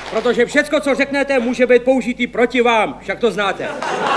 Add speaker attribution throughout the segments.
Speaker 1: Protože všecko, co řeknete, může být použitý proti vám. Však to znáte.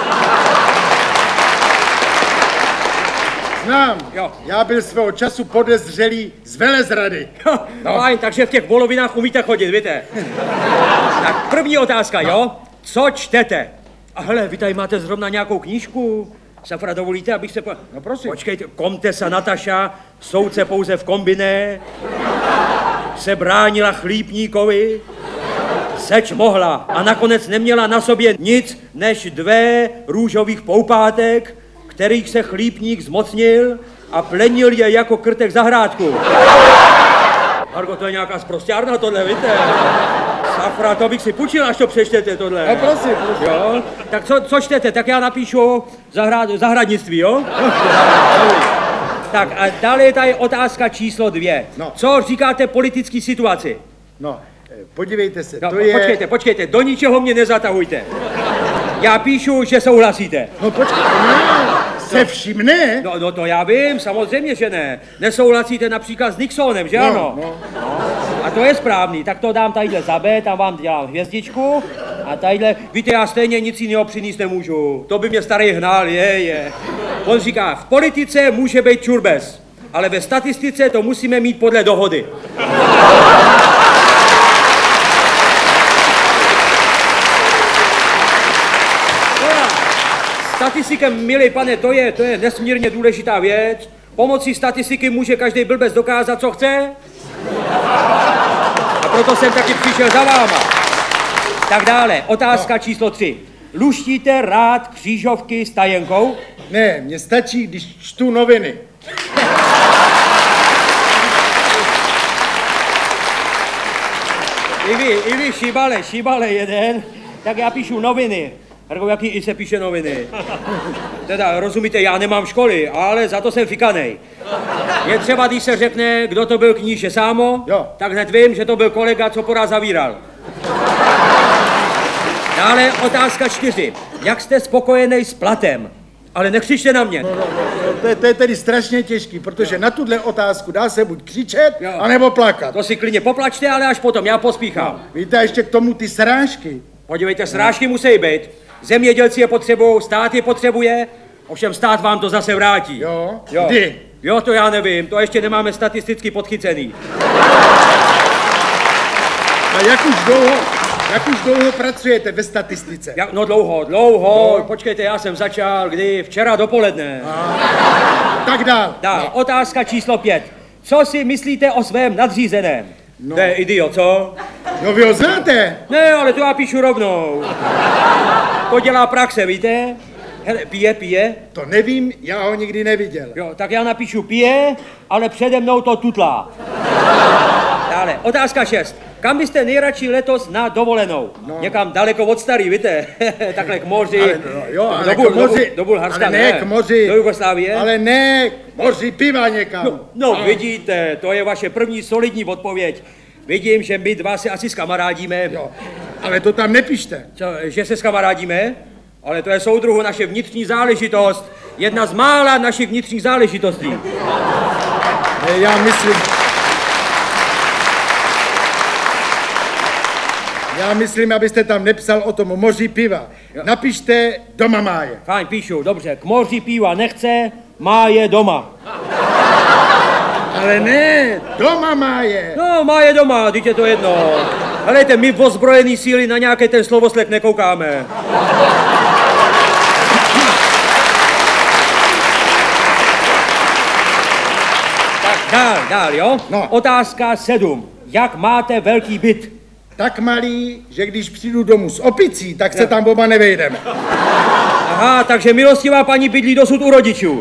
Speaker 2: Znám.
Speaker 1: Jo.
Speaker 2: Já byl svého času podezřelý z velezrady.
Speaker 1: No. Fajn, takže v těch volovinách umíte chodit, víte? Tak první otázka, jo? Co čtete? A hele, vy tady máte zrovna nějakou knížku? Safra, dovolíte, abych se...
Speaker 2: No prosím.
Speaker 1: Počkejte, komtesa Nataša, soudce pouze v kombiné, se bránila chlípníkovi, seč mohla a nakonec neměla na sobě nic než 2 růžových poupátek, kterých se chlípník zmocnil a plenil je jako krtek zahrádku. Margo, to je nějaká sprosťárna tohle, víte? Safra, to bych si půjčil, až to přečtete tohle.
Speaker 2: No prosím.
Speaker 1: Jo? Tak co čtete? Tak já napíšu zahradnictví, jo? Tak a dále je tady otázka číslo 2.
Speaker 2: No.
Speaker 1: Co říkáte politické situaci?
Speaker 2: No, podívejte se,
Speaker 1: No,
Speaker 2: to je...
Speaker 1: počkejte, do ničeho mě nezatahujte. Já píšu, že souhlasíte.
Speaker 2: No počkejte, ne, se vším ne.
Speaker 1: No to já vím, samozřejmě, že ne. Nesouhlasíte například s Nixonem, že ano?
Speaker 2: No.
Speaker 1: A to je správný, tak to dám tadyhle za B, tam vám dělám hvězdičku. A tadyhle, víte, já stejně nic jiného přinést nemůžu. To by mě starý hnal, je. On říká, v politice může být čurbes, ale ve statistice to musíme mít podle dohody. Statistika, milý pane, to je nesmírně důležitá věc. Pomocí statistiky může každý blbec dokázat, co chce. A proto jsem taky přišel za váma. Tak dále, otázka číslo 3. Luštíte rád křížovky s tajenkou?
Speaker 2: Ne, mně stačí, když čtu noviny.
Speaker 1: I vy, šibale jeden, tak já píšu noviny. Hargo, jaký i se píše noviny? Teda, rozumíte, já nemám školy, ale za to jsem fikanej. Je třeba, když se řekne, kdo to byl kníže Sámo,
Speaker 2: jo,
Speaker 1: tak hned vím, že to byl kolega, co porá zavíral. Dále otázka 4. Jak jste spokojený s platem? Ale nekřičte na mě.
Speaker 2: To je tedy strašně těžký, protože na tuhle otázku dá se buď křičet, anebo plakat.
Speaker 1: To si klidně poplačte, ale až potom, já pospíchám.
Speaker 2: Víte, ještě k tomu ty srážky.
Speaker 1: Podívejte, srážky musí být. Zemědělci je potřebují, stát je potřebuje, ovšem stát vám to zase vrátí.
Speaker 2: Jo. Kdy?
Speaker 1: Jo, to já nevím, to ještě nemáme statisticky podchycený.
Speaker 2: A jak už dlouho pracujete ve statistice?
Speaker 1: No dlouho. No. Počkejte, já jsem začal, včera dopoledne.
Speaker 2: Tak dál.
Speaker 1: No. Otázka číslo 5. Co si myslíte o svém nadřízeném?
Speaker 2: No.
Speaker 1: To je idiot, co?
Speaker 2: No vy ho znáte?
Speaker 1: Ne, ale to já píšu rovnou. To dělá praxe, víte? Hele, pije?
Speaker 2: To nevím, já ho nikdy neviděl.
Speaker 1: Jo, tak já napíšu pije, ale přede mnou to tutlá. Dále, otázka 6. Kam byste nejradši letos na dovolenou? No. Někam daleko od starý, víte? Takhle k moři. Do Bulharska,
Speaker 2: ale ne k moři.
Speaker 1: Do Jugoslávie.
Speaker 2: Ale ne k moři, piva někam.
Speaker 1: No vidíte, to je vaše první solidní odpověď. Vidím, že my dva se asi skamarádíme.
Speaker 2: Jo, ale to tam nepište.
Speaker 1: Co, že se skamarádíme? Ale to je, soudruhu, naše vnitřní záležitost. Jedna z mála našich vnitřních záležitostí.
Speaker 2: Ne, já myslím, abyste tam nepsal o tom moři piva. Jo. Napište doma máje.
Speaker 1: Fajn, píšu, dobře. K moři piva nechce, má je doma.
Speaker 2: Ale ne, doma máje.
Speaker 1: No, má je doma, teď je to jedno. Helejte, my v ozbrojený síly na nějaký ten slovosled nekoukáme. Tak dál, jo?
Speaker 2: No.
Speaker 1: Otázka 7. Jak máte velký byt?
Speaker 2: Tak malý, že když přijdu domů s opicí, tak se tam oba nevejdeme.
Speaker 1: Aha, takže milostivá paní bydlí dosud u rodičů.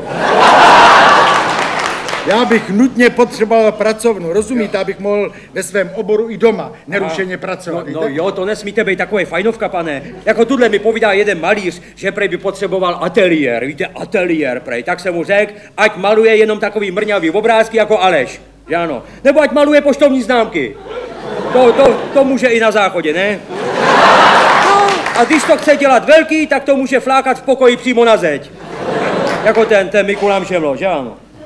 Speaker 2: Já bych nutně potřeboval pracovnu, rozumíte, abych mohl ve svém oboru i doma nerušeně pracovat.
Speaker 1: No jo, to nesmíte být takový fajnovka, pane. Jako tuhle mi povídá jeden malíř, že prej by potřeboval ateliér, víte, ateliér prej. Tak jsem mu řekl, ať maluje jenom takový mrňavý obrázky jako Aleš, že ano. Nebo ať maluje poštovní známky. To může i na záchodě, ne? No, a když to chce dělat velký, tak to může flákat v pokoji přímo na zeď. Jako ten Mikuláš Šemlo, že ano.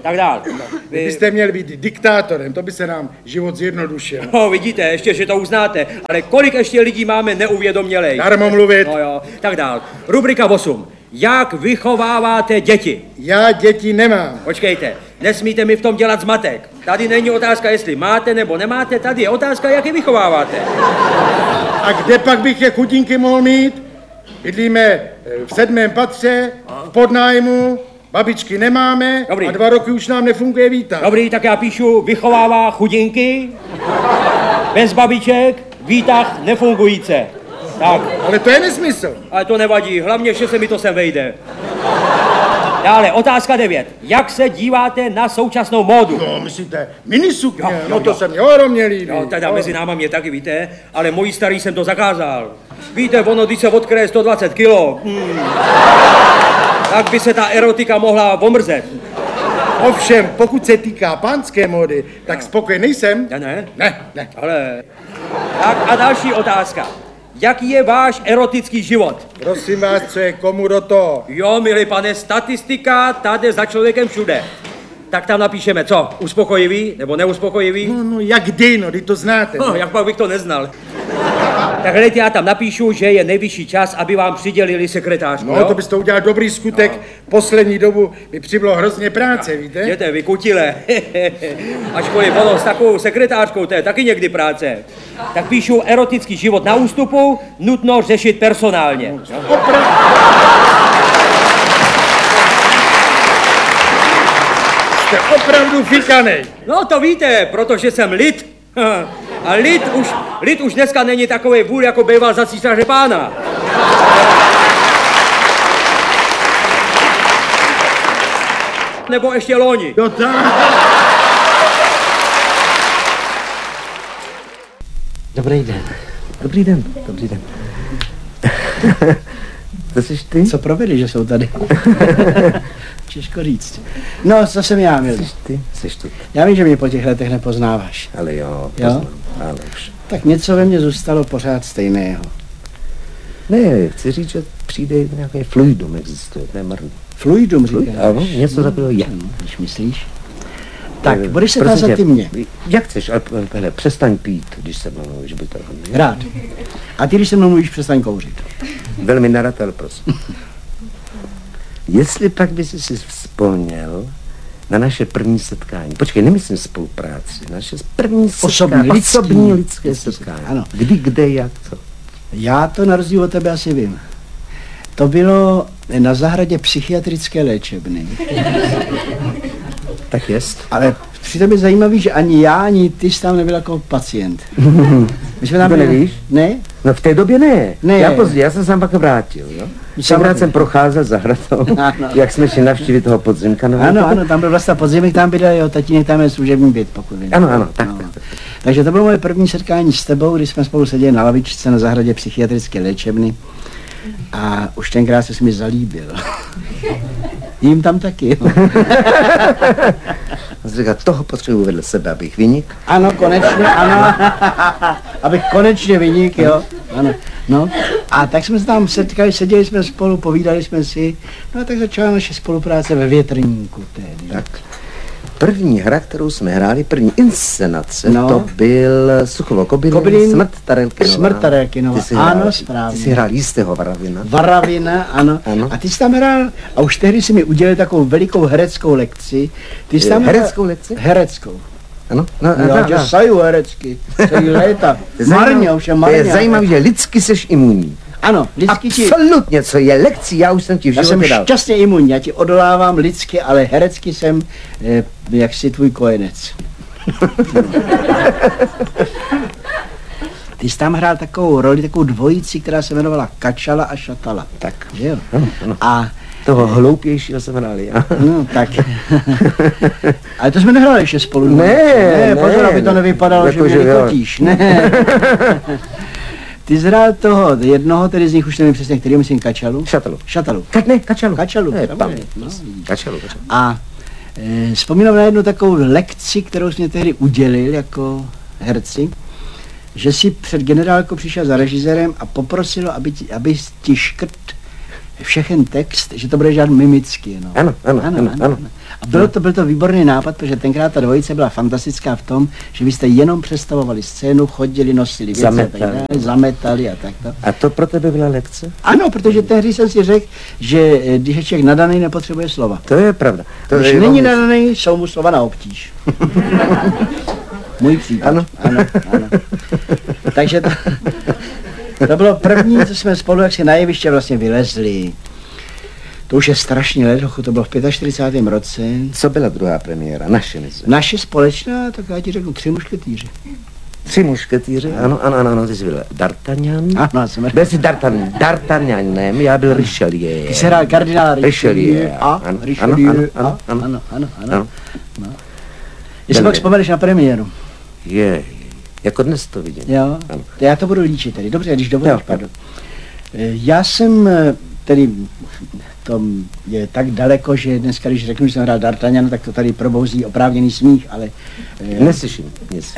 Speaker 1: tak dál.
Speaker 2: Vy byste měl být diktátorem, to by se nám život zjednodušil.
Speaker 1: No, vidíte, ještě, že to uznáte, ale kolik ještě lidí máme neuvědomělej?
Speaker 2: Darmo mluvit.
Speaker 1: No jo, tak dál. Rubrika 8. Jak vychováváte děti?
Speaker 2: Já děti nemám.
Speaker 1: Počkejte, nesmíte mi v tom dělat zmatek. Tady není otázka, jestli máte nebo nemáte, tady je otázka, jak je vychováváte.
Speaker 2: A kde pak bych je chudinky mohl mít? Bydlíme v 7. patře, v podnájmu, babičky nemáme.
Speaker 1: Dobrý.
Speaker 2: A 2 roky už nám nefunguje výtah.
Speaker 1: Dobrý, tak já píšu vychovává chudinky, bez babiček, výtah nefungující. Tak,
Speaker 2: Ale to je nesmysl.
Speaker 1: ale to nevadí, hlavně, že se mi to sem vejde. Dále, otázka 9. Jak se díváte na současnou módu?
Speaker 2: No, myslíte, minisukně,
Speaker 1: Jo, jo,
Speaker 2: no to
Speaker 1: jo.
Speaker 2: se mě ohromně líbí.
Speaker 1: No, teda mezi náma mě taky, víte, ale mojí starý jsem to zakázal. Víte, ono, když se odkryje 120 kilo, tak by se ta erotika mohla omrzet.
Speaker 2: Ovšem, pokud se týká pánské módy, tak spokojen nejsem.
Speaker 1: Ne, ne?
Speaker 2: Ne.
Speaker 1: Ale... Tak a další otázka. Jaký je váš erotický život?
Speaker 2: Prosím vás, co je komu do toho?
Speaker 1: Jo, milý pane, statistika tady za člověkem všude. Tak tam napíšeme, co? Uspokojivý nebo neuspokojivý?
Speaker 2: No, jak kdy, no, ty to znáte.
Speaker 1: No, jak pak bych to neznal. Tak hledajte, já tam napíšu, že je nejvyšší čas, aby vám přidělili sekretářku,
Speaker 2: No,
Speaker 1: jo?
Speaker 2: to byste udělal dobrý skutek. Poslední dobu mi přibylo hrozně práce, víte?
Speaker 1: Jděte, vy kutile. Ačkoliv ono s takovou sekretářkou, to je taky někdy práce. Tak píšu erotický život na ústupu, nutno řešit personálně.
Speaker 2: Jste opravdu fikanej.
Speaker 1: No to víte, protože jsem lid. A lid už dneska není takový vůl, jako býval za císaře pána. Nebo ještě loni.
Speaker 2: Jo, tak.
Speaker 3: Dobrý den. Dobrý den. Dobrý den. To jsi ty?
Speaker 4: Co provedli, že jsou tady? Těžko říct. No, co jsem já, milý?
Speaker 3: Jsi tu.
Speaker 4: Já vím, že mě po těch letech nepoznáváš.
Speaker 3: Ale jo,
Speaker 4: Jo?
Speaker 3: poznám. Ale už.
Speaker 4: Tak něco ve mně zůstalo pořád stejného.
Speaker 3: Ne, chci říct, že přijde nějaký fluidum existuje, to je marný.
Speaker 4: Fluidum, říkáš?
Speaker 3: Ano, něco zabilo já.
Speaker 4: Když myslíš? Tak, budeš se
Speaker 3: Prosím
Speaker 4: tázat
Speaker 3: tě,
Speaker 4: ty mě.
Speaker 3: Jak chceš, ale hele, přestaň pít, když se mnou mluvíš, by to
Speaker 4: Rád. A ty, když se mnou mluvíš, přestaň kouřit.
Speaker 3: velmi nerad, ale prosím. Jestli pak bys si vzpomněl na naše první setkání. Počkej, nemyslím spolupráci. Naše první setkání. Osobní lidské setkání.
Speaker 4: Ano.
Speaker 3: Kdy, kde, jak, co.
Speaker 4: Já to na rozdíl od tebe asi vím. To bylo na zahradě psychiatrické léčebny.
Speaker 3: Tak jest.
Speaker 4: Ale přitom je zajímavý, že ani já, ani ty jsi tam nebyl jako pacient. My jsme tam
Speaker 3: To
Speaker 4: byli...
Speaker 3: nevíš?
Speaker 4: Ne?
Speaker 3: No v té době ne.
Speaker 4: Ne.
Speaker 3: Já pozdě, já jsem se tam pak vrátil, jo. Tenkrát jsem procházel zahradou,
Speaker 4: Ano.
Speaker 3: jak jsme šli navštívit toho podzimka.
Speaker 4: Ano, tam byl vlastně podzimek, tam bydlel jeho tatínek, tam je služební byt, pokud vím.
Speaker 3: Ano, tak.
Speaker 4: Takže to bylo moje první setkání s tebou, když jsme spolu seděli na lavičce na zahradě psychiatrické léčebny a už tenkrát jsi mi zalíbil. Jím tam taky.
Speaker 3: A říká, toho potřebuji vedle sebe, abych vynik.
Speaker 4: Ano, konečně, ano. Abych konečně vynik, jo. Ano. No, a tak jsme se tam setkali, seděli jsme spolu, povídali jsme si, no a tak začala naše spolupráce ve Větrníku tehdy.
Speaker 3: Tak. První hra, kterou jsme hráli, první inscenace,
Speaker 4: No.
Speaker 3: to byl Suchovo Kobylin,
Speaker 4: Kobylin,
Speaker 3: Smrt Tarelkinova.
Speaker 4: Smrt Tarelkinova,
Speaker 3: Ty jsi
Speaker 4: ano,
Speaker 3: hrál,
Speaker 4: správně.
Speaker 3: Ty jsi hrál jistého Varavina.
Speaker 4: Varavina, ano.
Speaker 3: Ano.
Speaker 4: A ty jsi tam hrál, a už tehdy si mi udělal takovou velikou hereckou lekci. Ty jsi tam
Speaker 3: Hereckou lekci?
Speaker 4: Hereckou.
Speaker 3: Ano, no,
Speaker 4: Já tě saju herecky, celý léta. Marně, ovšem
Speaker 3: To je
Speaker 4: marně.
Speaker 3: zajímavé, že lidsky seš imunní.
Speaker 4: Ano, lidsky ti...
Speaker 3: Absolutně, co je lekcí, já už jsem ti v
Speaker 4: Já jsem
Speaker 3: životě dal.
Speaker 4: šťastně imunní, já ti odolávám lidsky, ale herecky jsem jaksi tvůj kojenec. Ty jsi tam hrál takovou roli, takovou dvojici, která se jmenovala Kačala a Šatala.
Speaker 3: Tak,
Speaker 4: Že jo?
Speaker 3: ano.
Speaker 4: A
Speaker 3: toho hloupějšího jsem hrál já.
Speaker 4: no, tak. Ale to jsme nehráli ještě spolu.
Speaker 3: Ne,
Speaker 4: pozor,
Speaker 3: ne,
Speaker 4: aby to
Speaker 3: ne.
Speaker 4: nevypadalo,
Speaker 3: Jako,
Speaker 4: že
Speaker 3: že
Speaker 4: mě
Speaker 3: jo.
Speaker 4: vykotíš. Ne. Ty jsi hrál toho, jednoho, tedy z nich už nevím přesně, který, myslím Kačalu.
Speaker 3: Šatalu.
Speaker 4: Šatalu.
Speaker 3: Kačalu.
Speaker 4: Kačalu,
Speaker 3: Ne,
Speaker 4: samozřejmě,
Speaker 3: tam.
Speaker 4: no, vidíš.
Speaker 3: Kačalu.
Speaker 4: A vzpomínám na jednu takovou lekci, kterou jsi mě tehdy udělil jako herci, že si před generálkou přišel za režisérem a poprosil, aby ti škrt všechen text, že to bude žádný mimicky, no.
Speaker 3: Ano.
Speaker 4: A byl to výborný nápad, protože tenkrát ta dvojice byla fantastická v tom, že vy jste jenom představovali scénu, chodili, nosili věci, zametali a takto.
Speaker 3: A to pro tebe byla lekce?
Speaker 4: Ano, protože tehdy jsem si řekl, že když je člověk nadaný, nepotřebuje slova.
Speaker 3: To je pravda.
Speaker 4: Když není nadaný, jsou mu slova na obtíž. Můj případ.
Speaker 3: Ano.
Speaker 4: Takže to bylo první, co jsme spolu jak si na jeviště vlastně vylezli. To už je strašně let, to bylo v 45. roce.
Speaker 3: Co byla druhá premiéra? Naše, myslím.
Speaker 4: Naše společná, tak já ti řeknu 3 mušketýři.
Speaker 3: 3 mušketýři? Ano, ty jsi byl D'Artagnan.
Speaker 4: Ano, já jsem
Speaker 3: byl jsi D'Artagnanem, já byl Richelieu.
Speaker 4: Ty jsi hrál kardinála
Speaker 3: Richelieu.
Speaker 4: Ano. Jestli pak vzpomeneš na premiéru.
Speaker 3: Je. Jako dnes to vidím.
Speaker 4: Jo,
Speaker 3: ano.
Speaker 4: Já to budu líčit tedy. Dobře, když dovolíš, pardon. Já jsem tedy, to je tak daleko, že dneska, když řeknu, že jsem hrál D'Artagnana, tak to tady probouzí oprávněný smích, ale...
Speaker 3: Neslyším nic.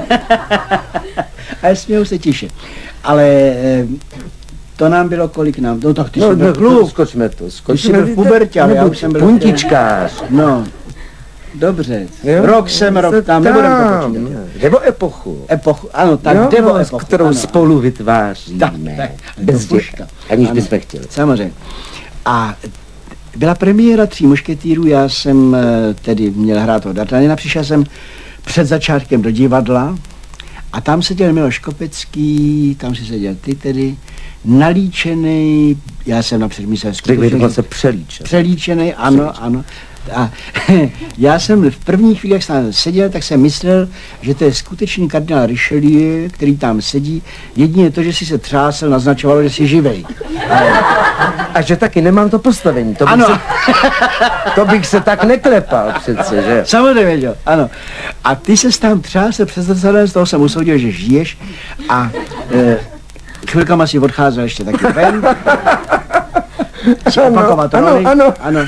Speaker 4: Ale smějou se tiše. Ale to nám bylo kolik nám? No tak ty jsi byl kluk.
Speaker 3: Skočme to.
Speaker 4: Ty jsi byl v pubertě, ale já už jsem byl...
Speaker 3: Puntičkář.
Speaker 4: No. Dobře,
Speaker 3: jo?
Speaker 4: Rok tam, nebudem to počítat.
Speaker 3: Nebo epochu.
Speaker 4: Epochu, ano, tak nebo epochu.
Speaker 3: Kterou
Speaker 4: ano.
Speaker 3: spolu vytváříme.
Speaker 4: Tak,
Speaker 3: bez děka, aniž bychom chtěli.
Speaker 4: Samozřejmě. A byla premiéra 3 mušketýrů, já jsem tedy měl hrát toho D'Artagnana, přišel jsem před začátkem do divadla a tam seděl Miloš Kopecký, tam si seděl ty tedy, nalíčený, já jsem napřed myslel
Speaker 3: skutečně
Speaker 4: přelíčený, ano. A já jsem v první chvíli, jak jsem seděl, tak jsem myslel, že to je skutečný kardinál Richelieu, který tam sedí. Jedině to, že si se třásel, naznačovalo, že jsi živej.
Speaker 3: A že taky nemám to postavení. To bych se tak neklepal přece, že?
Speaker 4: Samozřejmě, jo, ano. A ty se tam třásel přes zrcadlem, z toho jsem usoudil, že žiješ a chvilkama si odcházel ještě taky ven. Ano.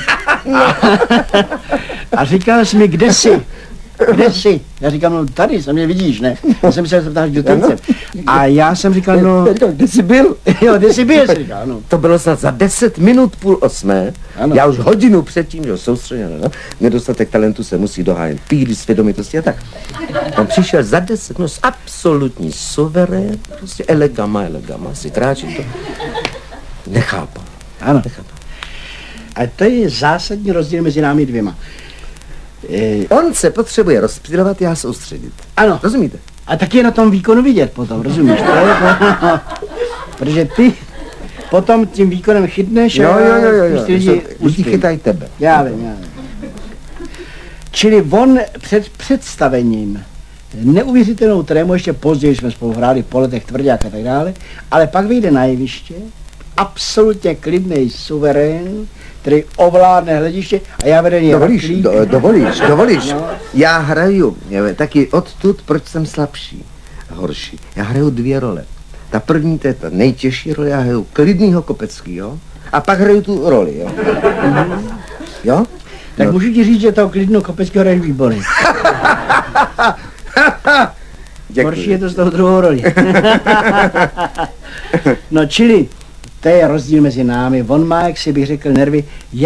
Speaker 4: A říkal jsi mi, kde jsi? Já říkám, no tady, se mě vidíš, ne? Já jsem se ptal do tence. A já jsem říkal, no...
Speaker 3: Kde jsi byl?
Speaker 4: Jo, kde jsi byl, říkal, no.
Speaker 3: To bylo snad za 10 minut 7:30.
Speaker 4: Ano.
Speaker 3: Já už hodinu předtím, že soustředěno, no? Nedostatek talentu se musí dohájit, píly svědomitosti a tak. On přišel za 10 minut absolutní suverén, prostě elegama, si kráčí to. Nechápal.
Speaker 4: Ano. A to je zásadní rozdíl mezi námi dvěma.
Speaker 3: On se potřebuje rozptylovat, já soustředit.
Speaker 4: Ano.
Speaker 3: Rozumíte?
Speaker 4: A taky je na tom výkonu vidět potom, rozumíš? Protože ty potom tím výkonem chytneš
Speaker 3: jo.
Speaker 4: Lidi
Speaker 3: chytají tebe.
Speaker 4: Já vím. Čili on před představením neuvěřitelnou trému, ještě později jsme spolu hráli po letech Tvrdák a tak dále, ale pak vyjde na jeviště, absolutně klidný suverén, který ovládne hlediště a já vedený
Speaker 3: Dovolíš. No. Já hraju, taky odtud, proč jsem slabší, horší. Já hraju 2 role. Ta první, to je ta nejtěžší role, já hraju klidnýho Kopeckýho a pak hraju tu roli, jo. Jo?
Speaker 4: Tak no. Můžu ti říct, že toho klidného Kopeckýho hraješ výborně. Horší je to z toho druhou roli. No čili, to je rozdíl mezi námi. On má, jak si bych řekl, nervy.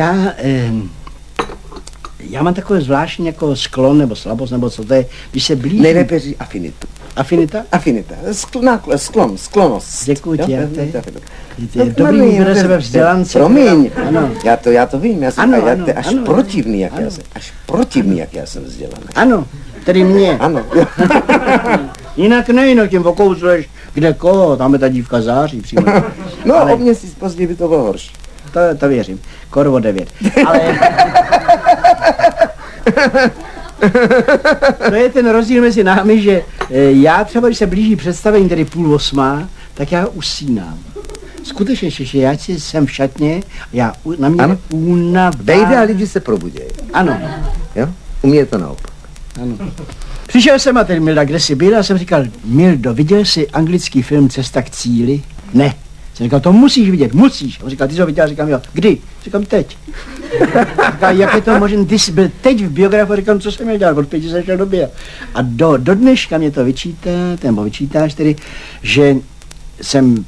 Speaker 4: Já mám takové zvláštní jako sklon nebo slabost, nebo co to je, když se blíží...
Speaker 3: Nejlépe říct afinitu.
Speaker 4: Afinita?
Speaker 3: Afinita. Sklonost.
Speaker 4: Děkuji ti. Je dobrý vůbec sebe vzdělance.
Speaker 3: Promiň. Ano. Já to vím. Já jsem až protivný, jak já jsem vzdělaný.
Speaker 4: Ano. Tedy mě.
Speaker 3: Ano.
Speaker 4: Jinak tím okouzluješ, kde koho, tam je ta dívka září přímo.
Speaker 3: No, ale... o měsíc později by to bylo horší.
Speaker 4: To věřím. Korvo 9. Ale... to je ten rozdíl mezi námi, že já třeba, když se blíží představení, tedy 7:30, tak já usínám. Skutečně, že já jsem v šatně, na mě únava.
Speaker 3: Vejde a lidi se probudějí.
Speaker 4: Ano.
Speaker 3: Jo? U mě je to naopak.
Speaker 4: Ano. Přišel jsem a ten Milda, kde jsi byl, a jsem říkal, Mildo, viděl jsi anglický film Cesta k cíli? Ne. Jsem říkal, to musíš vidět, musíš. On říkal, ty jsi ho viděl? Říkám, jo. Kdy? Říkám, teď. Říkal, jak je to možné, ty jsi byl teď v biografu, říkám, co jsem měl dělat, od 5 jsem šel do bio. A do dneška mě to vyčítáš tedy, že jsem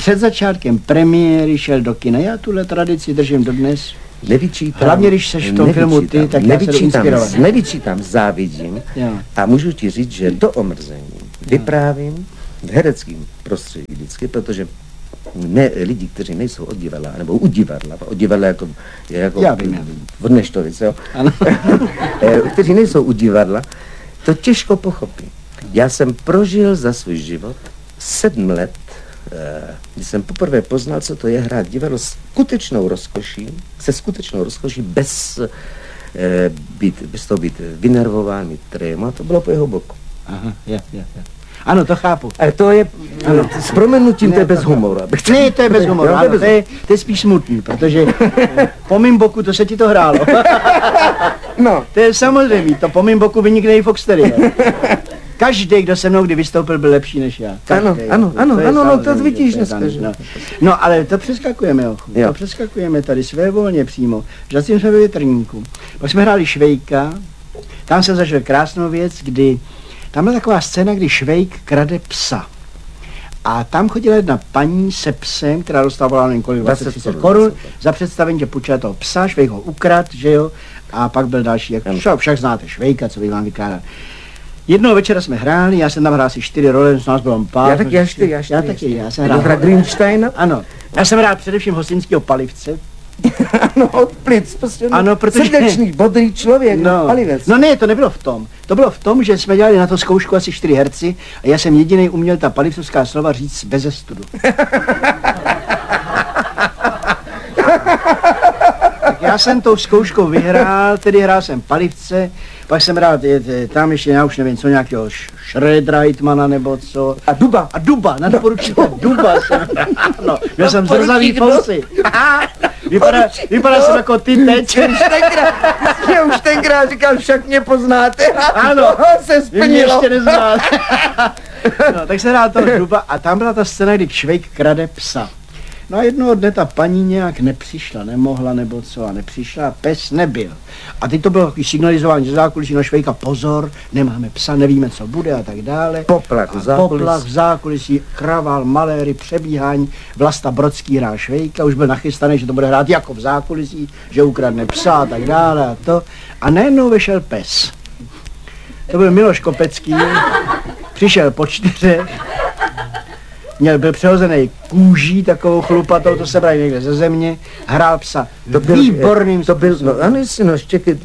Speaker 4: před začátkem premiéry šel do kina. Já tuhle tradici držím dodnes.
Speaker 3: Nevyčítám.
Speaker 4: Hlavně, když seš v tom filmu ty, tak já se jdu inspirovat.
Speaker 3: Nevyčítám, závidím.
Speaker 4: Jo.
Speaker 3: A můžu ti říct, že to omrzení vyprávím v hereckém prostředí vždycky, protože ne, lidi, kteří nejsou od divadla, nebo u divadla jako
Speaker 4: Já vím.
Speaker 3: od Neštovice, jo?
Speaker 4: Ano.
Speaker 3: Kteří nejsou u divadla, to těžko pochopí. Já jsem prožil za svůj život 7 let, když jsem poprvé poznal, co to je hrát divadlo se skutečnou rozkoší, bez toho být vynervován, mít tréma, to bylo po jeho boku.
Speaker 4: Aha, je. Ano, to chápu.
Speaker 3: Ale to je, s proměnutím to je bez humoru.
Speaker 4: Ne, to je bez humoru, ano, to je spíš smutný, protože po mým boku to se ti to hrálo.
Speaker 3: No.
Speaker 4: To je samozřejmé, to po mým boku vynikne i Foxtery. Každý, kdo se mnou kdy vystoupil, byl lepší než já.
Speaker 3: Ano, to vidíš dneska.
Speaker 4: No, ale to přeskakujeme, ochu.
Speaker 3: Jo.
Speaker 4: To přeskakujeme tady svévolně přímo. Zatím jsme ve Větrníku. Pak jsme hráli Švejka. Tam jsem zažil krásnou věc, kdy tam byla taková scéna, kdy Švejk krade psa. A tam chodila jedna paní se psem, která dostávala nevím kolik, 20-30 korun za představení, že půjčila toho psa, Švejk ho ukrad, že jo, a pak byl další, jak však znáte Švejka, co bych vám vykládal. Jednoho večera jsme hráli, já jsem tam hrál asi 4 role, z nás bylo pár.
Speaker 3: Já
Speaker 4: jsem hrál.
Speaker 3: Greensteina?
Speaker 4: Ano, já jsem hrál především hostinského Palivce.
Speaker 3: Ano, od plic, prostě
Speaker 4: ano, protože...
Speaker 3: srdečný, bodrý člověk, Palivec.
Speaker 4: No ne, to nebylo v tom. To bylo v tom, že jsme dělali na to zkoušku asi 4 herci a já jsem jediný uměl ta palivcovská slova říct beze studu. Tak já jsem tou zkouškou vyhrál, tedy hrál jsem Palivce, pak jsem hrál tam ještě, já už nevím, co nějakého Schredreitmana nebo co. A Duba, na doporučíte Duba jsem, no, měl jsem zrzavý fousy. Vypadá jsem jako ty teď.
Speaker 3: Už tenkrát říkal, však mě poznáte.
Speaker 4: Ano,
Speaker 3: se
Speaker 4: vy mě
Speaker 3: splnilo.
Speaker 4: ještě neznáte. No, tak se hrál toho Duba a tam byla ta scéna, kdy Švejk krade psa. No a jednoho dne ta paní nějak nepřišla, nemohla nebo co a nepřišla a pes nebyl. A teď to bylo takový signalizování ze zákulisí na Švejka, pozor, nemáme psa, nevíme, co bude a tak dále.
Speaker 3: Poplach
Speaker 4: v zákulisí, kravál, maléry, přebíhání, Vlasta Brodský hrál Švejka, už byl nachystaný, že to bude hrát jako v zákulisí, že ukradne psa a tak dále a to. A najednou vyšel pes. To byl Miloš Kopecký, přišel po 4. Byl přehozený kůží, takovou chlupatou, to se brali někde ze země, hrál psa výborným
Speaker 3: způsobem. No, ano, no, čekaj,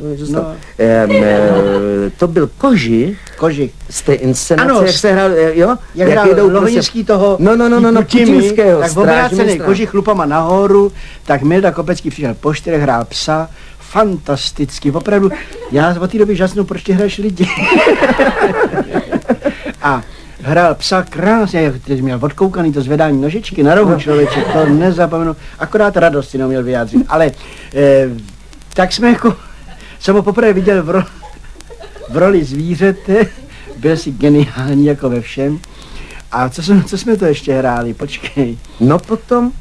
Speaker 3: to byl Kožich z té inscenace,
Speaker 4: ano,
Speaker 3: jak se hrál, jo?
Speaker 4: Jak hrál Lohinský toho
Speaker 3: Putinského,
Speaker 4: tak obrácený Kožich chlupama nahoru, tak Milda Kopecký přišel po 4, hrál psa, fantasticky, opravdu, já od té doby žasnu, proč ty hraješ lidi. A hrál psa krásně, jak teď měl odkoukaný to zvedání nožičky na rohu člověče, to nezapomenu, akorát radost si neuměl vyjádřit, ale tak jsme jako, jsem ho poprvé viděl v roli zvířete, byl si geniální jako ve všem. A co jsme to ještě hráli, počkej.
Speaker 3: No potom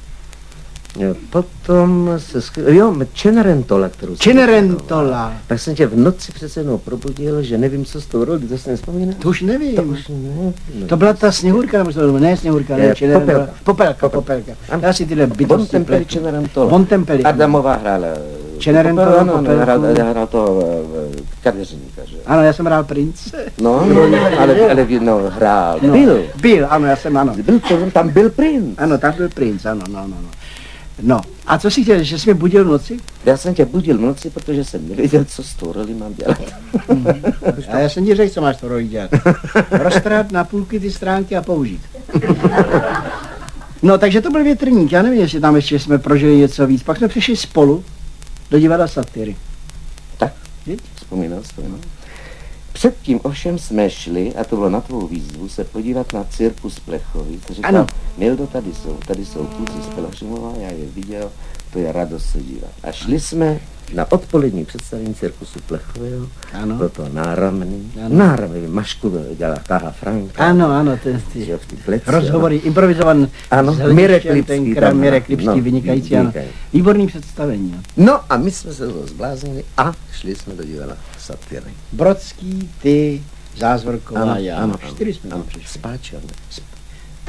Speaker 3: se Cenerentola, kterou
Speaker 4: Cenerentola.
Speaker 3: Tak jsem tě v noci přece jednou probudil, že nevím, co s tou roli, to se nespomíná?
Speaker 4: To už nevím.
Speaker 3: To už ne.
Speaker 4: To byla ta Sněhurka, nebo to ne Sněhurka, ne Cenerentola. Popelka. Já si tyhle bytosti pletu.
Speaker 3: Cenerentola. Adamová hrála.
Speaker 4: Cenerentola,
Speaker 3: Popelku. Hrál toho kadeřníka, že?
Speaker 4: Ano, já jsem hrál prince.
Speaker 3: No, ale hrál.
Speaker 4: No, byl, ano, já jsem, ano.
Speaker 3: Tam byl princ.
Speaker 4: Ano, tam byl princ, ano. No, a co si chtěl, že jsi mě budil v noci?
Speaker 3: Já jsem tě budil v noci, protože jsem nevěděl, co s tou roli mám dělat.
Speaker 4: A já jsem ti řekl, co máš to roli dělat. Roztrhat na půlky ty stránky a použít. No, takže to byl Větrník, já nevím, jestli tam ještě jsme prožili něco víc. Pak jsme přišli spolu do divadla Satyry.
Speaker 3: Tak, vzpomínal. Předtím ovšem jsme šli, a to bylo na tvou výzvu, se podívat na cirkus Plechový. To říkal, ano. Mildo, tady jsou kluci z Pelhřimova, já je viděl, to je radost se dívat. A šli jsme na odpolední představení cirkusu Plechového, bylo to náramný, Mašku dělala Káha Franka.
Speaker 4: Ano, ty rozhovory, improvizovaný.
Speaker 3: Ano, Mirek Lipský,
Speaker 4: vynikající, ano. Výborný představení.
Speaker 3: No a my jsme se toho zbláznili a šli jsme do divadla Satyry.
Speaker 4: Brodský, ty, Zázvorková, já. 4 jsme tam přišli.
Speaker 3: Spáčel.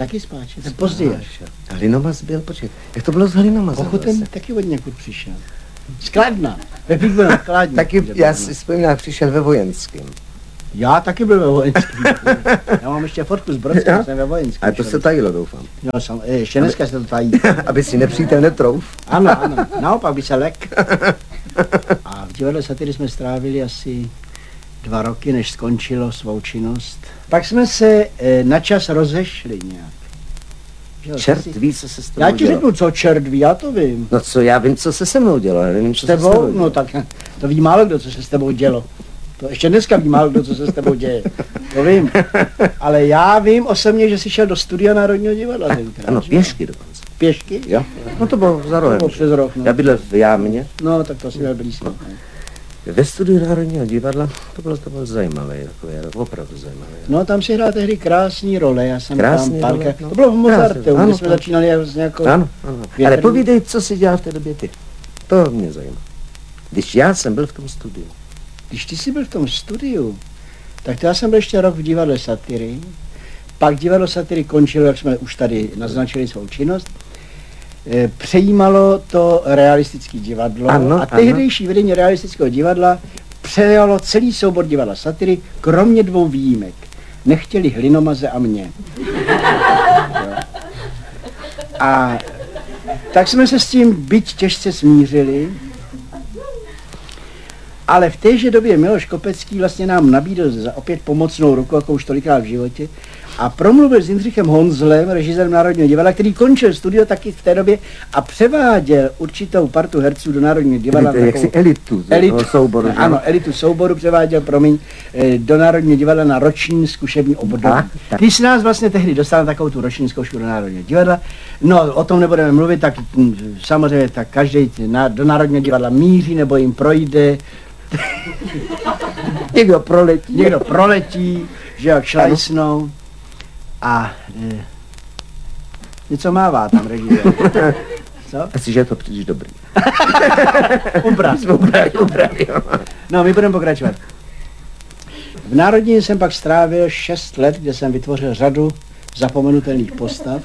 Speaker 4: Taky spáče, tak později až.
Speaker 3: A Hlinomaz byl, počkej, jak to bylo s Hlinomazem?
Speaker 4: Pochotem
Speaker 3: vlastně?
Speaker 4: taky od někud přišel. Z Kladna, ve Píkvenu Kladně.
Speaker 3: Taky, já si vzpomínám, přišel ve vojenském.
Speaker 4: Já taky byl ve vojenském. Já mám ještě fotku z Brodska, jsem ve vojenském.
Speaker 3: Ale to se tajilo, doufám.
Speaker 4: Jo, ještě dneska se to tají.
Speaker 3: Aby si nepřítel netrouf.
Speaker 4: Ano, ano, naopak by se lek. A v divadle Satyry jsme strávili asi 2 roky, než skončilo svou činnost. Pak jsme se na čas rozešli nějak. Že jo,
Speaker 3: Čert
Speaker 4: si-
Speaker 3: ví, co se s tebou
Speaker 4: Já ti
Speaker 3: dělo.
Speaker 4: řeknu, co čert ví, já to vím.
Speaker 3: No co, já vím, co se se mnou dělo, ale nevím, co
Speaker 4: S
Speaker 3: se s tebou
Speaker 4: tebou?
Speaker 3: dělo.
Speaker 4: No tak to ví málo kdo, co se s tebou dělo. To ještě dneska ví málo kdo, co se s tebou děje. To vím. Ale já vím osobně, že jsi šel do studia Národního divadla tenkrát.
Speaker 3: Ano,
Speaker 4: že jo?
Speaker 3: pěšky dokonce.
Speaker 4: Pěšky?
Speaker 3: Jo. No to bylo za rohem.
Speaker 4: To bylo přes rok, no.
Speaker 3: Já bydlel v Jámě,
Speaker 4: No, tak to si měl blízko.
Speaker 3: ve studiu Národního divadla, to bylo zajímavé, takové, opravdu zajímavé.
Speaker 4: No, tam si hrál tehdy krásný role, já jsem
Speaker 3: Krásný
Speaker 4: tam
Speaker 3: role,
Speaker 4: párkrát.
Speaker 3: no.
Speaker 4: To bylo v Mozarteu,
Speaker 3: Krásný,
Speaker 4: kde
Speaker 3: ano,
Speaker 4: jsme
Speaker 3: ano.
Speaker 4: začínali s nějakou...
Speaker 3: Ano, ano. Ale
Speaker 4: větrnou-
Speaker 3: povídej, co jsi dělal v té době ty. To mě zajímá. Když já jsem byl v tom studiu.
Speaker 4: Když ty jsi byl v tom studiu, tak to já jsem byl ještě rok v divadle Satyry. Pak divadlo Satyry končilo, jak jsme už tady naznačili svou činnost. Přejímalo to realistické divadlo
Speaker 3: Ano,
Speaker 4: a tehdejší vedení realistického divadla přejalo celý soubor divadla Satyry, kromě 2 výjimek. Nechtěli Hlinomaze a mě. Jo. A tak jsme se s tím byť těžce smířili, ale v téže době Miloš Kopecký vlastně nám nabídl za opět pomocnou ruku, jako už tolikrát v životě, a promluvil s Jindřichem Honzlem, režisérem Národního divadla, který končil studio taky v té době a převáděl určitou partu herců do Národního divadla.
Speaker 3: Jak si elitu toho souboru. že?
Speaker 4: Ano, elitu souboru převáděl, do Národního divadla na roční zkušební období.
Speaker 3: Tak.
Speaker 4: Ty jsi nás vlastně tehdy dostal na takovou tu roční zkoušku do Národního divadla. No, o tom nebudeme mluvit, tak samozřejmě tak každý do Národního divadla míří nebo jim projde. Někdo proletí, že jak šlajsnou a něco mává tam režisér. Co?
Speaker 3: Asi, že je to příliš dobrý.
Speaker 4: Ubrat.
Speaker 3: Ubrali, jo.
Speaker 4: No, my budeme pokračovat. V Národní jsem pak strávil 6 let, kde jsem vytvořil řadu zapomenutelných postav.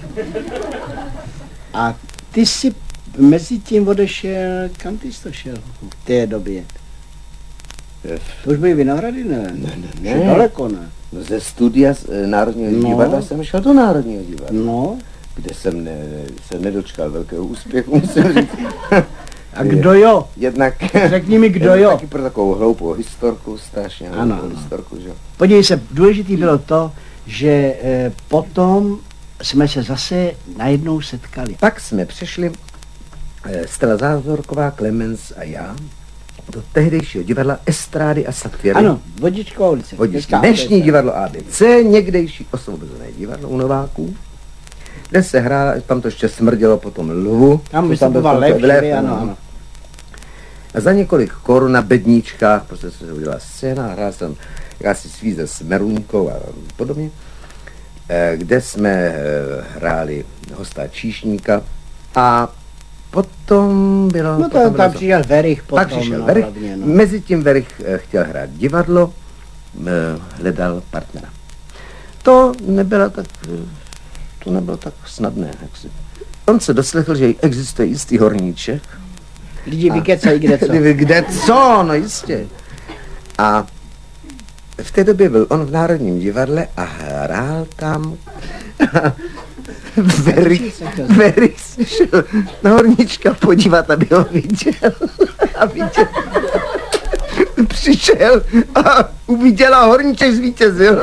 Speaker 4: A ty si mezi tím odešel, kam ty jsi to šel v té době? To už byly Vinohrady, ne?
Speaker 3: Ne.
Speaker 4: Že daleko, ne?
Speaker 3: No, ze studia z Národního
Speaker 4: No.
Speaker 3: divadla jsem šel do Národního divadla,
Speaker 4: No,
Speaker 3: kde jsem se nedočkal velkého úspěchu, musím říct.
Speaker 4: a kdo jo?
Speaker 3: Jednak,
Speaker 4: Řekni mi, kdo
Speaker 3: jednak
Speaker 4: jo?
Speaker 3: taky pro takovou hloupou historku, strašně
Speaker 4: Ano,
Speaker 3: hloupou
Speaker 4: ano.
Speaker 3: historku, že jo.
Speaker 4: Podívej se, důležitý bylo to, že potom jsme se zase najednou setkali.
Speaker 3: Pak jsme přešli, Stella Závorková, Klemens a já, do tehdejšího divadla Estrády a Satyry.
Speaker 4: Ano, Vodičková ulice.
Speaker 3: Vodičky. Dnešní divadlo ABC, někdejší osvobozené divadlo u Nováků, kde se hrála, tam to ještě smrdělo potom lvu.
Speaker 4: Tam
Speaker 3: byl
Speaker 4: vystupoval
Speaker 3: lev,
Speaker 4: Lev, ano, ano.
Speaker 3: A za několik korun na bedníčkách, prostě se udělala scéna, hrál jsem jakási svíze s Meruňkou a podobně, kde jsme hráli hosta Číšníka a potom bylo...
Speaker 4: No
Speaker 3: potom
Speaker 4: to,
Speaker 3: bylo
Speaker 4: tam přišel Verich potom.
Speaker 3: pak přišel
Speaker 4: no,
Speaker 3: Verich,
Speaker 4: hlavně, no.
Speaker 3: mezi tím Verich chtěl hrát divadlo, hledal partnera. To nebylo tak snadné. Jaksi. On se doslechl, že existuje jistý horníček.
Speaker 4: Lidi vykecají kde co.
Speaker 3: Kde co, no jistě. A v té době byl on v Národním divadle a hrál tam. Verich se šel na horníčka podívat, aby ho viděl. A viděl. Přišel a uviděl a horníček zvítězil.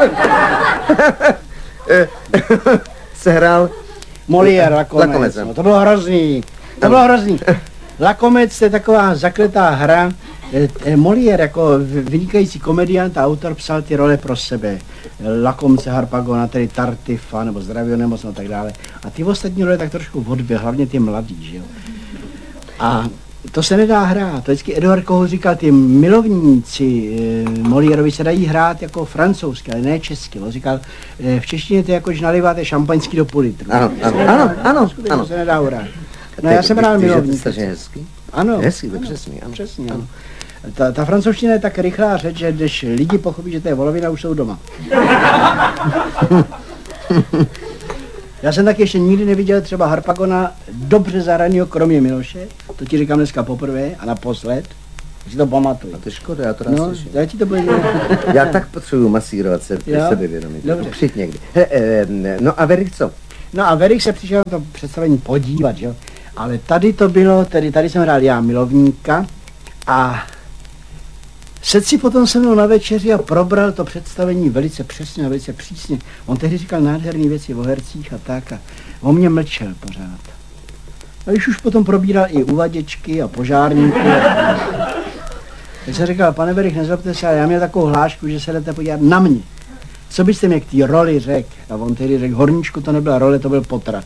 Speaker 3: Sehrál
Speaker 4: Molière, Lakomec.
Speaker 3: Lakomec,
Speaker 4: No, to bylo hrozný. To bylo hrozný. Lakomec je taková zakletá hra. Molière jako vynikající komediant a autor psal ty role pro sebe. Lakomce, Harpagona, tedy Tartifa nebo Zdravýho nemoc a tak dále. A ty ostatní role tak trošku odbyl, hlavně ty mladý, že jo. A to se nedá hrát. To vždycky Eduard Kohl říkal, ty milovníci Moliérovi se dají hrát jako francouzsky, ale ne česky. On říkal, v češtině to je jako, když naliváte šampaňský do půl litru.
Speaker 3: Ano.
Speaker 4: To se nedá hrát. No já jsem hrál milovník.
Speaker 3: Strašně hezký.
Speaker 4: Ano.
Speaker 3: Hezký, to přesný, ano.
Speaker 4: Přesně, ano. Ta francouzština je tak rychlá řeč, že když lidi pochopí, že to je volovina, už jsou doma. Já jsem taky ještě nikdy neviděl třeba Harpagona dobře zahraného, kromě Miloše. To ti říkám dneska poprvé a naposled. Si to pamatuju.
Speaker 3: A to je škoda, já to rád
Speaker 4: No,
Speaker 3: slyším.
Speaker 4: já ti to budu
Speaker 3: Já tak potřebuju masírovat
Speaker 4: Jo?
Speaker 3: sebevědomí.
Speaker 4: Dobře.
Speaker 3: Přijď někdy. No a Verich co?
Speaker 4: No a Verich se přišel na to představení podívat, jo. Ale tady to bylo, tady jsem hrál já milovníka a sedl si potom se mnou na večeři a probral to představení velice přesně a velice přísně. On tehdy říkal nádherné věci o hercích a tak a on mě mlčel pořád. A když už potom probíral i uvaděčky a požárníky. Tak jsem říkal, pane Verich, nezlobte se, ale já měl takovou hlášku, že se jdete podívat na mě. Co byste mě k té roli řekl? A on tehdy řekl, horníčku, to nebyla role, to byl potrat.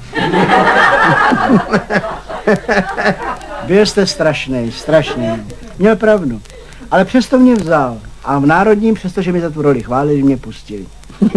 Speaker 4: Byl jste strašný. Měl pravdu. Ale přesto mě vzal. A v Národním, přestože mi za tu roli chválili, mě pustili.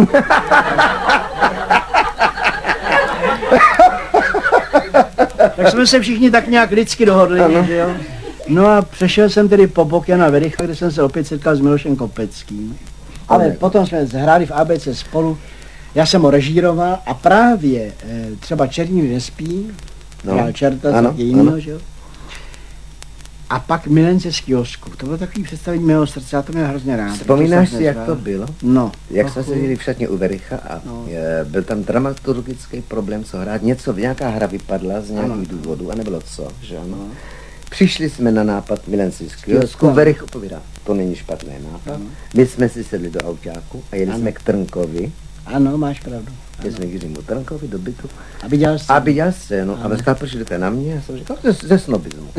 Speaker 4: Tak jsme se všichni tak nějak lidsky dohodli, že jo? No a přešel jsem tedy po bok Jana Vericha, kde jsem se opět setkal s Milošem Kopeckým. Ale potom jsme hráli v ABC spolu, já jsem ho režíroval a právě třeba Černý nespí, hrál Čerta, taky jinýho, že jo? A pak Milence z kiosku, to bylo takový představení mého srdce, já to měl hrozně rád.
Speaker 3: Vzpomínáš si, jak to bylo?
Speaker 4: No.
Speaker 3: Jak jsme seděli v šatně u Vericha a byl tam dramaturgický problém, co hrát, nějaká hra vypadla z nějakých důvodů a nebylo co, že ano. Přišli jsme na nápad Milenci z kiosku, Verich opovídá, to není špatný nápad. My jsme si sedli do autáku a jeli jsme k Trnkovi.
Speaker 4: Ano, máš pravdu.
Speaker 3: Jeli jsme k Jiřímu Trnkovi do bytu.
Speaker 4: Aby dělal
Speaker 3: scénu. A Vestal přišli na mě a jsem říkal, ze snobismu.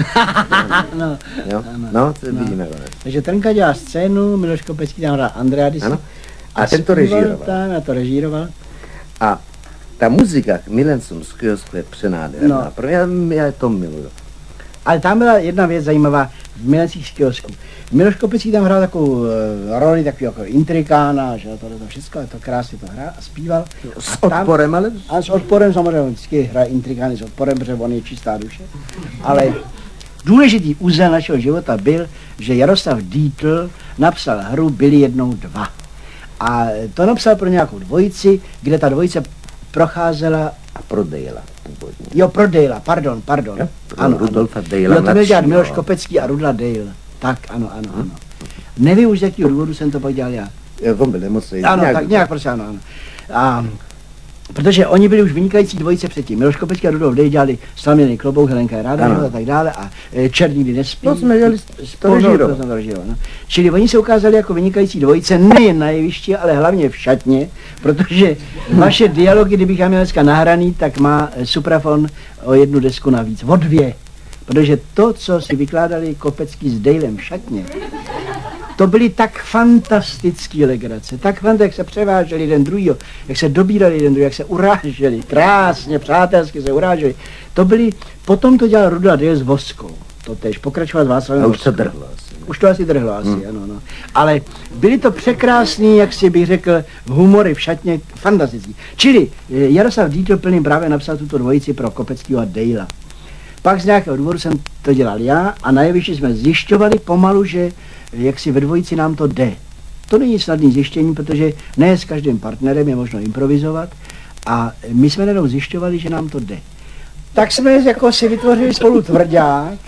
Speaker 3: No, to vidíme.
Speaker 4: Takže Trnka dělal scénu, Miloš Kopecký tam hrál Andreadis.
Speaker 3: Ano. A ten to režíroval.
Speaker 4: A to režíroval.
Speaker 3: A ta muzika k Milencům z kiosku je přenádherná. No. Já to miluju.
Speaker 4: Ale tam byla jedna věc zajímavá v Milencích z kiosku. Miloš Kopecký tam hrál takovou roli, takový jako intrikána, že to všechno, to krásně to hrál a zpíval.
Speaker 3: S odporem, ale?
Speaker 4: A s odporem samozřejmě, on vždycky hraje intrikány s odporem, protože on je čistá duše. Ale důležitý úzel našeho života byl, že Jaroslav Dietl napsal hru Byli jednou dva. A to napsal pro nějakou dvojici, kde ta dvojice procházela
Speaker 3: a pro Dejla původně.
Speaker 4: Jo, pro Dejla, pardon.
Speaker 3: Jo, ano, Rudolfa Dejla.
Speaker 4: Jo, to měl dělat Miloš Kopecký a Rudla Dejl. Tak, ano. Nevím už z jakého důvodu jsem to podělal já.
Speaker 3: On byl nemocný.
Speaker 4: Ano, tak nějak prostě ano. A protože oni byli už vynikající dvojice předtím. Miloš Kopecký a Rudolf Dejl dělali Slaměný klobouk, Helenka Ráda a tak dále a Černý nespí.
Speaker 3: To jsme dělali to režíroval.
Speaker 4: No. Čili oni se ukázali jako vynikající dvojice nejen na jevišti, ale hlavně v šatně, protože vaše dialogy, kdybych já měl dneska nahraný, tak má Suprafon o jednu desku navíc, o dvě. Protože to, co si vykládali Kopecký s Dejlem v šatně, to byly tak fantastické legrace, jak se převáželi jeden druhýho, jak se dobírali jeden druhý, jak se uráželi, krásně, přátelsky se uráželi. To byly, potom to dělal Rudla Dejl s Voskou, to tež pokračoval s Václavem
Speaker 3: Voskou. Už to drhlo asi.
Speaker 4: Už to asi drhlo, ano. Ale byly to překrásný, jak si bych řekl, humory v šatně, fantastický. Čili Jaroslav Dietl plným právě napsal tuto dvojici pro Kopeckého a Dejla. Pak z nějakého důvodu jsem to dělal já a na jevišti jsme zjišťovali pomalu, že jak si ve dvojici nám to jde. To není snadné zjištění, protože ne s každým partnerem je možno improvizovat a my jsme jenom zjišťovali, že nám to jde. Tak jsme jako si vytvořili spolu tvrdák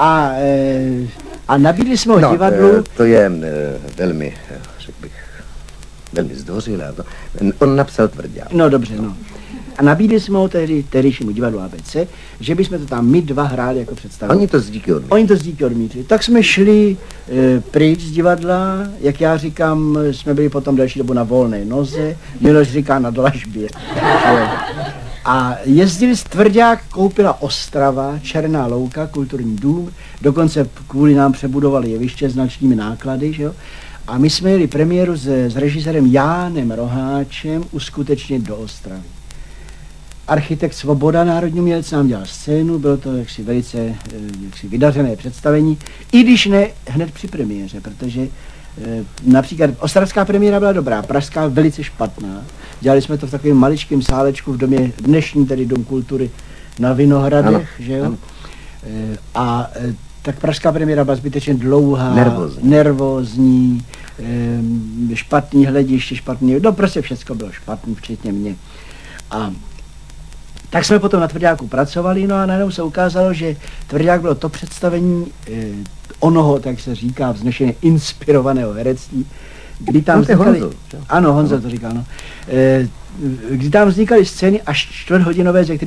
Speaker 4: a nabídli jsme ho divadlu.
Speaker 3: To je velmi, řekl bych, velmi zdvořilé. On napsal tvrdák.
Speaker 4: No dobře. A nabídli jsme ho tehdejšímu divadlu ABC, že bychom to tam my dva hráli jako představení.
Speaker 3: Oni to z díky odmítli.
Speaker 4: Tak jsme šli pryč z divadla, jak já říkám, jsme byli potom další dobu na volné noze, Miloš říká na dlažbě. A jezdili z tvrdák, koupila Ostrava, Černá louka, kulturní dům, dokonce kvůli nám přebudovali jeviště s značnými náklady, že jo? A my jsme jeli premiéru s režisérem Jánem Roháčem uskutečnit do Ostravy. Architekt Svoboda, národní umělec, nám dělal scénu, bylo to jaksi velice vydařené představení, i když ne hned při premiéře, protože například ostravská premiéra byla dobrá, pražská velice špatná. Dělali jsme to v takovém maličkém sálečku v domě, dnešní tedy Dom kultury na Vinohradech, že jo? Tak pražská premiéra byla zbytečně dlouhá, nervózní, špatný hlediště, prostě všecko bylo špatný, včetně mě. Tak jsme potom na Tvrďáku pracovali, no a najednou se ukázalo, že Tvrdák bylo to představení onoho, tak se říká, vznešeně inspirovaného herectví, kdy tam vznikaly... Ano, Honza to říkal, no. Kdy tam vznikaly scény až čtvrthodinové, ze kterých